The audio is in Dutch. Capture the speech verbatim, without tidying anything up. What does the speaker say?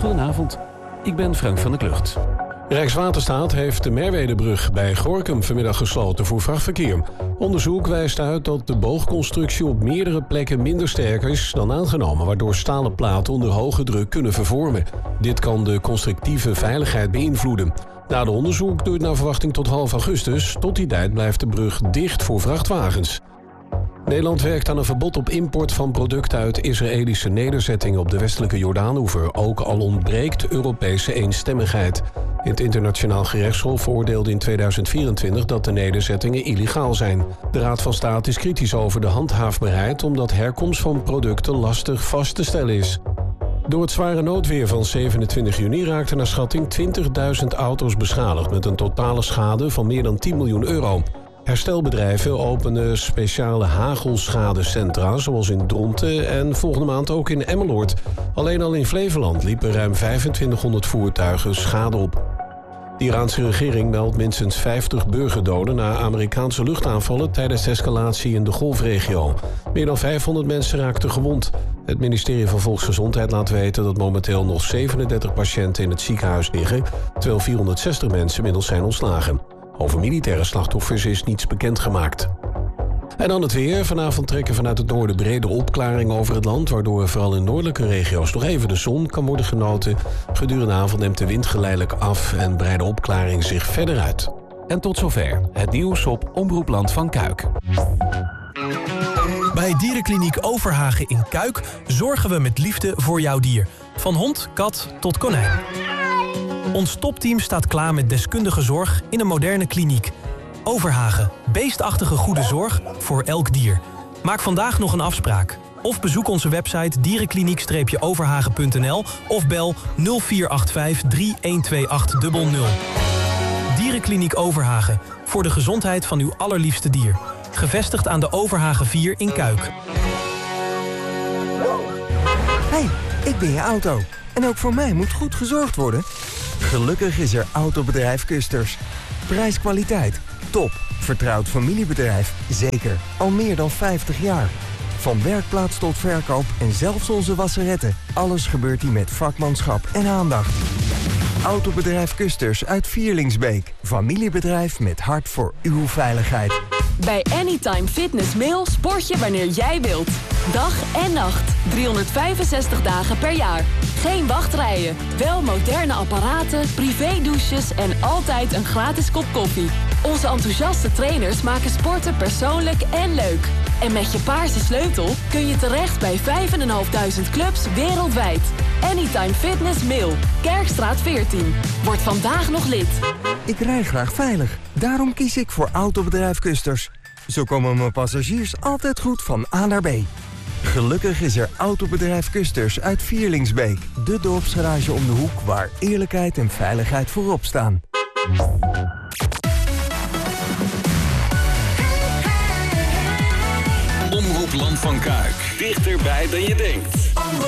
Goedenavond, ik ben Frank van der Klucht. Rijkswaterstaat heeft de Merwedebrug bij Gorinchem vanmiddag gesloten voor vrachtverkeer. Onderzoek wijst uit dat de boogconstructie op meerdere plekken minder sterk is dan aangenomen, waardoor stalen platen onder hoge druk kunnen vervormen. Dit kan de constructieve veiligheid beïnvloeden. Na de onderzoek duurt naar verwachting tot half augustus. Tot die tijd blijft de brug dicht voor vrachtwagens. Nederland werkt aan een verbod op import van producten uit Israëlische nederzettingen op de westelijke Jordaanoever, ook al ontbreekt Europese eenstemmigheid. Het Internationaal Gerechtshof veroordeelde in tweeduizend vierentwintig dat de nederzettingen illegaal zijn. De Raad van State is kritisch over de handhaafbaarheid omdat herkomst van producten lastig vast te stellen is. Door het zware noodweer van zevenentwintig juni raakten naar schatting twintigduizend auto's beschadigd met een totale schade van meer dan tien miljoen euro. Herstelbedrijven openen speciale hagelschadecentra, zoals in Dronten en volgende maand ook in Emmeloord. Alleen al in Flevoland liepen ruim vijfentwintighonderd voertuigen schade op. De Iraanse regering meldt minstens vijftig burgerdoden na Amerikaanse luchtaanvallen tijdens de escalatie in de Golfregio. Meer dan vijfhonderd mensen raakten gewond. Het ministerie van Volksgezondheid laat weten dat momenteel nog zevenendertig patiënten in het ziekenhuis liggen, terwijl vierhonderdzestig mensen inmiddels zijn ontslagen. Over militaire slachtoffers is niets bekendgemaakt. En dan het weer. Vanavond trekken vanuit het noorden brede opklaringen over het land, waardoor vooral in noordelijke regio's nog even de zon kan worden genoten. Gedurende de avond neemt de wind geleidelijk af en breidt de opklaring zich verder uit. En tot zover het nieuws op Omroep Land van Kuik. Bij Dierenkliniek Overhagen in Kuik zorgen we met liefde voor jouw dier. Van hond, kat tot konijn. Ons topteam staat klaar met deskundige zorg in een moderne kliniek. Overhagen, beestachtige goede zorg voor elk dier. Maak vandaag nog een afspraak. Of bezoek onze website dierenkliniek overhagen punt n l of bel nul vier acht vijf drie een twee acht nul nul. Dierenkliniek Overhagen, voor de gezondheid van uw allerliefste dier. Gevestigd aan de Overhagen vier in Kuik. Hey, ik ben je auto. En ook voor mij moet goed gezorgd worden. Gelukkig is er Autobedrijf Kusters. Prijskwaliteit, top. Vertrouwd familiebedrijf, zeker. Al meer dan vijftig jaar. Van werkplaats tot verkoop en zelfs onze wasseretten. Alles gebeurt hier met vakmanschap en aandacht. Autobedrijf Kusters uit Vierlingsbeek. Familiebedrijf met hart voor uw veiligheid. Bij Anytime Fitness Mail sport je wanneer jij wilt. Dag en nacht. driehonderdvijfenzestig dagen per jaar. Geen wachtrijen. Wel moderne apparaten, privé-douches en altijd een gratis kop koffie. Onze enthousiaste trainers maken sporten persoonlijk en leuk. En met je paarse sleutel kun je terecht bij vijfduizend vijfhonderd clubs wereldwijd. Anytime Fitness Mail. Kerkstraat veertien. Word vandaag nog lid. Ik rij graag veilig. Daarom kies ik voor Autobedrijf Kusters. Zo komen mijn passagiers altijd goed van A naar B. Gelukkig is er Autobedrijf Kusters uit Vierlingsbeek. De dorpsgarage om de hoek waar eerlijkheid en veiligheid voorop staan. Omroep Land van Kuik. Dichterbij dan je denkt.